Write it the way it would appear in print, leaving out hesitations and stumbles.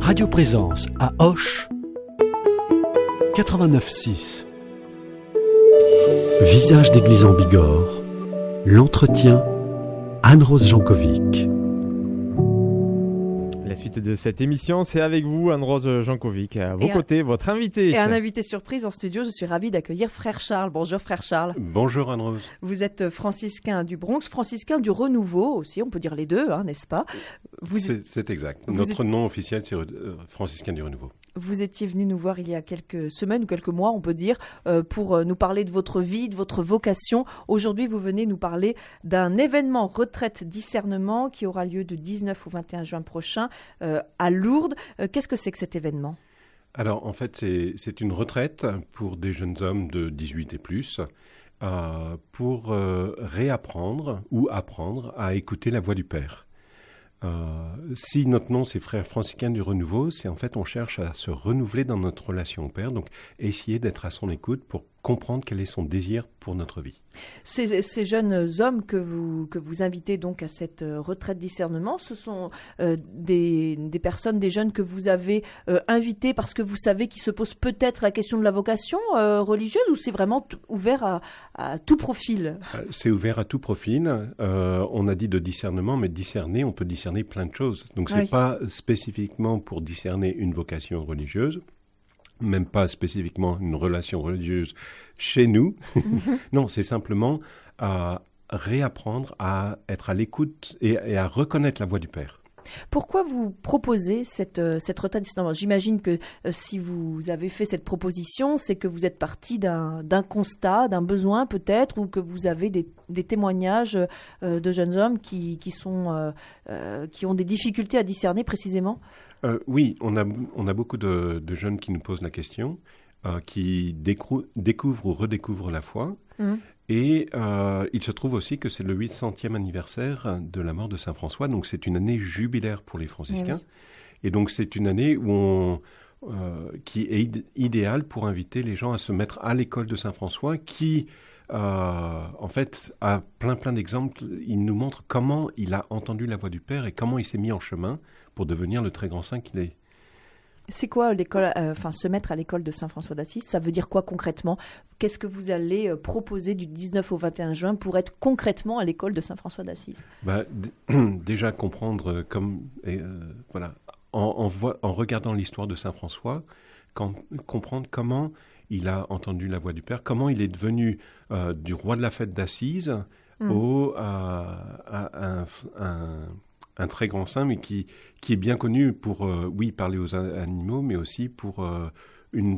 Radio Présence à Auch 89.6. Visage d'église en Bigorre. L'entretien Anne-Rose Jankovic. La suite de cette émission, c'est avec vous, Anne-Rose Jankovic. À vos côtés, votre invité. Et un invité surprise en studio. Je suis ravie d'accueillir Frère Charles. Bonjour Frère Charles. Bonjour Anne-Rose. Vous êtes franciscain du Bronx, franciscain du Renouveau aussi, on peut dire les deux, n'est-ce pas? C'est exact. Notre nom officiel, c'est franciscain du Renouveau. Vous étiez venu nous voir il y a quelques semaines ou quelques mois, on peut dire, pour nous parler de votre vie, de votre vocation. Aujourd'hui, vous venez nous parler d'un événement retraite discernement qui aura lieu du 19 au 21 juin prochain à Lourdes. Qu'est-ce que c'est que cet événement ? Alors, en fait, c'est une retraite pour des jeunes hommes de 18 et plus pour réapprendre ou apprendre à écouter la voix du Père. Si notre nom c'est Frères franciscains du Renouveau, c'est en fait on cherche à se renouveler dans notre relation au Père, donc essayer d'être à son écoute pour comprendre quel est son désir pour notre vie. Ces jeunes hommes que vous invitez donc à cette retraite discernement, ce sont des personnes, des jeunes que vous avez invités parce que vous savez qu'ils se posent peut-être la question de la vocation religieuse, ou c'est vraiment ouvert à tout profil ? C'est ouvert à tout profil. On a dit de discernement, mais discerner, on peut discerner plein de choses. Donc c'est pas spécifiquement pour discerner une vocation religieuse, même pas spécifiquement une relation religieuse chez nous. Non, c'est simplement à réapprendre à être à l'écoute et à reconnaître la voix du Père. Pourquoi vous proposez cette retraite discernement ? J'imagine que si vous avez fait cette proposition, c'est que vous êtes parti d'un constat, d'un besoin peut-être, ou que vous avez des témoignages de jeunes hommes qui ont des difficultés à discerner précisément. Oui, on a beaucoup de jeunes qui nous posent la question, qui découvrent ou redécouvrent la foi. Et il se trouve aussi que c'est le 800e anniversaire de la mort de Saint François, donc c'est une année jubilaire pour les franciscains. Et donc c'est une année qui est idéale pour inviter les gens à se mettre à l'école de Saint François, qui en fait a plein d'exemples. Il nous montre comment il a entendu la voix du Père et comment il s'est mis en chemin pour devenir le très grand saint qu'il est. C'est quoi l'école, se mettre à l'école de Saint François d'Assise ? Ça veut dire quoi concrètement ? Qu'est-ce que vous allez proposer du 19 au 21 juin pour être concrètement à l'école de Saint François d'Assise ? Déjà comprendre en regardant l'histoire de Saint François, comprendre comment il a entendu la voix du Père, comment il est devenu du roi de la fête d'Assise un très grand saint, mais qui est bien connu pour, parler aux animaux, mais aussi pour